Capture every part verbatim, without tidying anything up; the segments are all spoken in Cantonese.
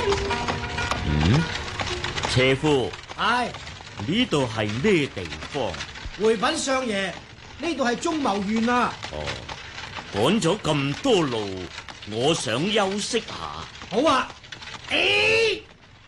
嗯，車夫， 係呢度係咩地方？ 回稟相爺，呢度係中牟縣啊。 哦，趕咗咁多路，我想休息下。 好啊。誒，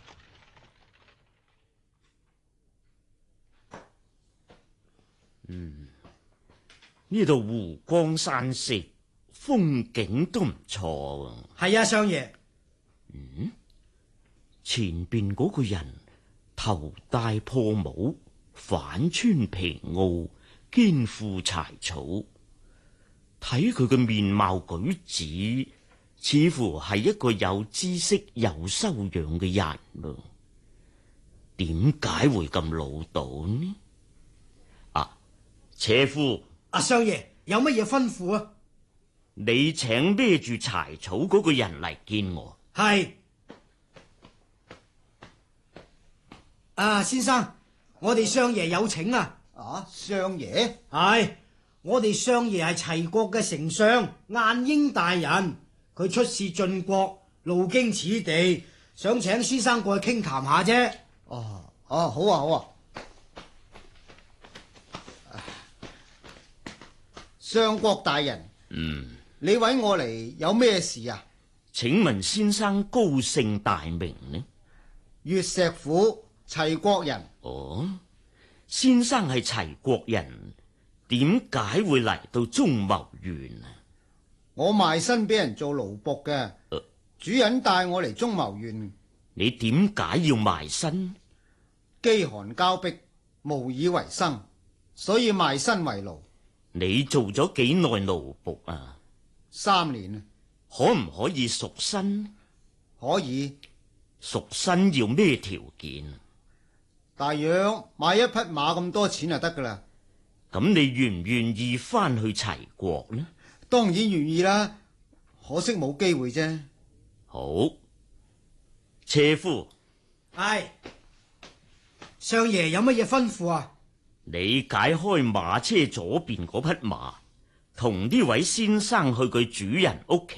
嗯，呢度湖光山色，風景都唔錯。 係啊，相爺。 嗯，前邊嗰個人頭戴破帽，反穿皮袄，肩負柴草，睇佢嘅面貌舉止，似乎係一個有知識有修養嘅人噃。點解會咁老道呢？啊，車夫， 阿相爺有乜嘢吩咐啊？ 你請孭住柴草嗰個人嚟見我。 係。啊，先生，我哋相爺有請啊。 啊，相爺？ 係，我哋相爺係齊國嘅丞相晏嬰大人，佢出使晉國，路經此地，想請先生過去傾談下啫。 哦，哦，好啊，好啊。相國大人， 嗯， 你搵我嚟有咩事啊？ 請問先生高姓大名呢？ 越石府齊國人。 哦，先生係齊國人，點解會嚟到中牟縣啊？ 我賣身俾人做奴僕嘅， 呃、 主人帶我嚟中牟縣。 你點解要賣身？ 飢寒交迫，無以為生，所以賣身為奴。 你做咗幾耐奴僕啊？ 三年。 可唔可以贖身？ 可以。 贖身要咩條件？ 大約買一匹馬咁多錢就得噶啦。 咁你願唔願意翻去齊國呢？ 當然願意啦，可惜冇機會啫。 好，車夫。 係，相爺有乜嘢吩咐啊？ 你解開馬車左邊嗰匹馬，同呢位先生去佢主人屋企。